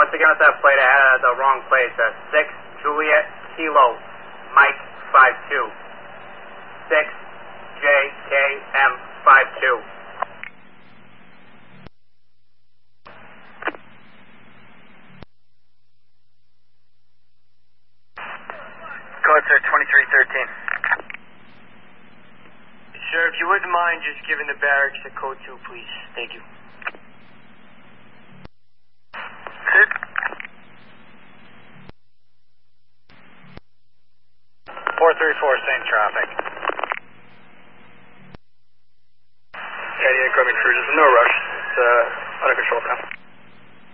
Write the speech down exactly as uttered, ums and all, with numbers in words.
once again with that plate, I had it at the wrong place. Uh, six Juliet Kilo Mike five two. six J K M five two. Code, sir, twenty-three thirteen. Sir, if you wouldn't mind just giving the barracks a code two, please. Thank you. Sir? four three four, same traffic.